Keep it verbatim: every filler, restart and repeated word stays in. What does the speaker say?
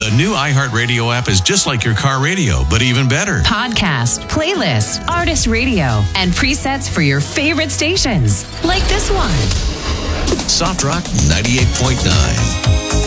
The new iHeartRadio app is just like your car radio, but even better. Podcast, playlist, artist radio, and presets for your favorite stations, like this one. Soft Rock ninety-eight point nine.